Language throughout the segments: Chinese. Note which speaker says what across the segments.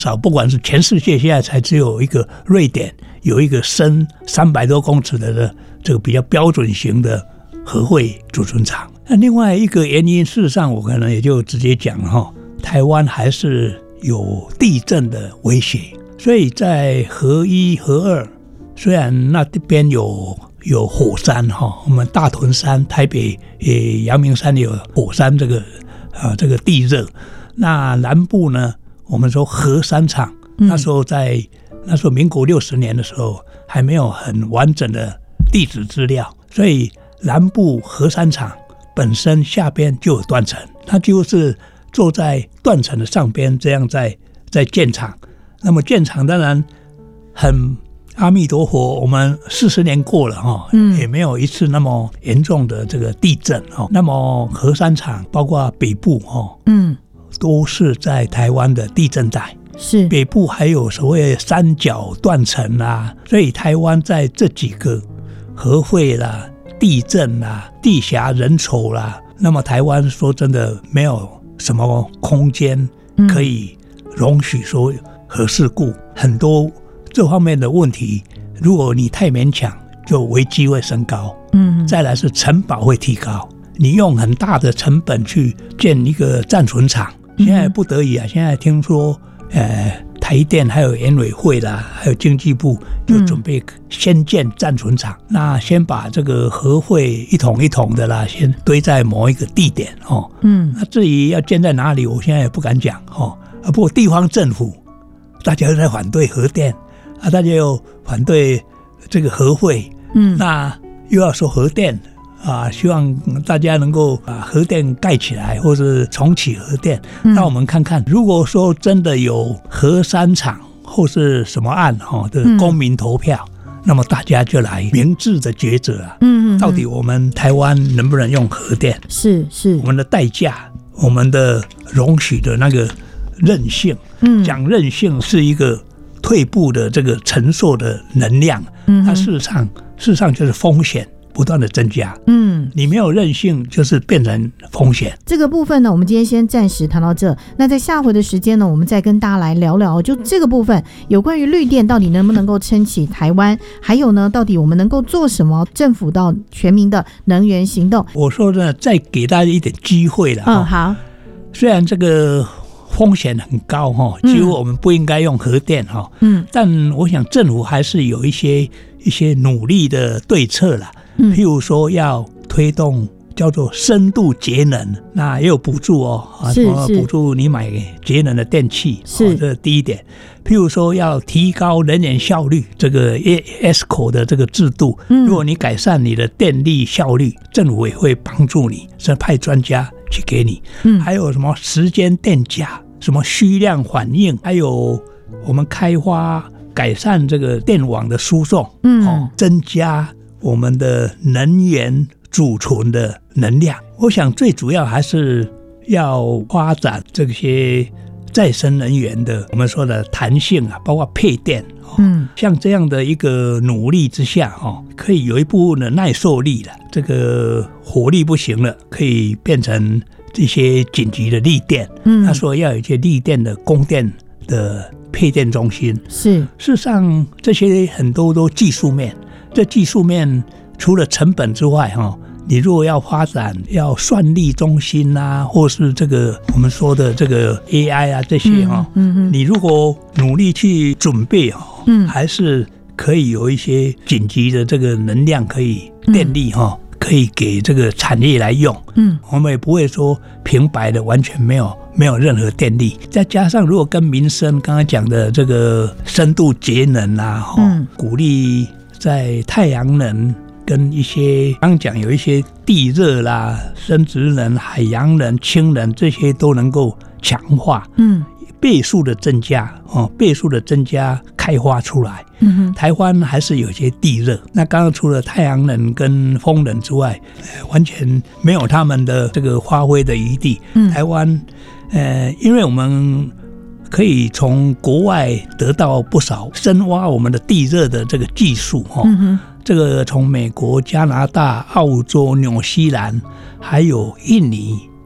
Speaker 1: 少，不管是全世界现在才只有一个瑞典有一个深300多公尺的这个比较标准型的核废储存厂。那另外一个原因，事实上我可能也就直接讲台湾还是有地震的威胁，所以在核1、核2，虽然那边有火山我们大屯山、台北阳明山有火山这个地热。那南部呢，我们说核3厂，那时候民国60年的时候还没有很完整的地质资料，所以南部核3厂本身下边就有断层，它就是坐在断层的上边，这样在建厂。那么建厂当然很阿弥陀佛，我们40年过了也没有一次那么严重的这个地震那么核3厂包括北部都是在台湾的地震带，是北部还有所谓三角断层所以台湾在这几个核废啦、地震啦、地狭人稠啦，那么台湾说真的没有什么空间可以容许说核事故，很多这方面的问题，如果你太勉强，就危机会升高。再来是承保会提高，你用很大的成本去建一个暂存厂，现在不得已现在听说台电还有研委会啦，还有经济部就准备先建暂存厂，那先把这个核废一桶一桶的啦，先堆在某一个地点那至于要建在哪里，我现在也不敢讲不过地方政府大家都在反对核电大家又反对这个核废那又要说核电希望大家能够把核电盖起来，或是重启核电。那我们看看，如果说真的有核3厂或是什么案的公民投票，那么大家就来明智的抉择到底我们台湾能不能用核电？是我们的代价，我们的容许的那个韧性。讲韧性是一个退步的这个承受的能量，它事实上就是风险不断的增加。你没有韧性，就是变成风险。
Speaker 2: 这个部分呢，我们今天先暂时谈到这。那在下回的时间呢，我们再跟大家来聊聊，就这个部分有关于绿电到底能不能够撑起台湾，还有呢，到底我们能够做什么？政府到全民的能源行动。
Speaker 1: 我说呢，再给大家一点机会了。
Speaker 2: 好。
Speaker 1: 虽然这个风险很高几乎我们不应该用核电但我想政府还是有一些努力的对策啦。譬如说要推动叫做深度节能，那也有补助什么补助你买节能的电器这是第一点。譬如说要提高能源效率，这个 ESCO 的这个制度，如果你改善你的电力效率，政府也会帮助你，是派专家去给你。还有什么时间电价，什么虚量反应，还有我们开发改善这个电网的输送，增加我们的能源储存的能量。我想最主要还是要发展这些再生能源的我们说的弹性包括配电像这样的一个努力之下可以有一部分的耐受力了，这个火力不行了，可以变成这些紧急的力电。他说要有一些力电的供电的配电中心。事实上这些很多都技术面，这技术面除了成本之外你如果要发展要算力中心或是这个我们说的这个 AI 这些你如果努力去准备还是可以有一些紧急的这个能量可以电力可以给这个产业来用。我们也不会说平白的完全没有任何电力。再加上如果跟民生刚才讲的这个深度节能鼓励在太阳能跟一些刚讲有一些地热啦、生质能、海洋能、氢能这些都能够强化，倍数的增加开发出来。台湾还是有些地热，那刚刚除了太阳能跟风能之外完全没有他们的这个发挥的余地。台湾因为我们可以从国外得到不少深挖我们的地热的这个技术这个从美国、加拿大、澳洲、纽西兰还有印尼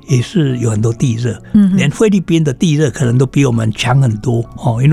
Speaker 1: 也是有很多地热，
Speaker 2: 嗯，
Speaker 1: 连菲律宾的地热可能都比我们强很多哦，因为